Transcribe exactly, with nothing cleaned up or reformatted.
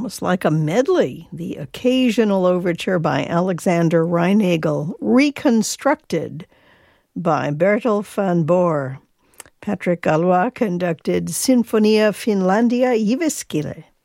almost like a medley, the occasional overture by Alexander Reinagel, reconstructed by Bertel van Boer. Patrick Galois conducted Sinfonia Finlandia Jyväskylä.